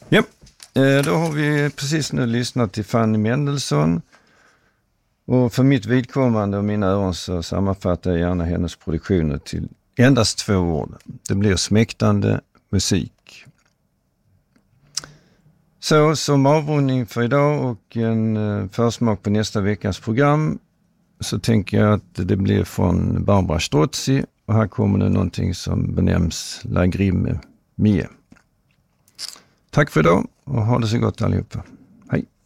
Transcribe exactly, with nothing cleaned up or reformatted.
Ja, då har vi precis nu lyssnat till Fanny Mendelssohn. Och för mitt vidkommande och mina öron så sammanfattar jag gärna hennes produktioner till endast två ord. Det blir smäktande musik. Så som avrundning för idag och en försmak på nästa veckas program så tänker jag att det blir från Barbara Strozzi och här kommer det någonting som benämns La Grimme Mie. Tack för idag och ha det så gott allihopa. Hej!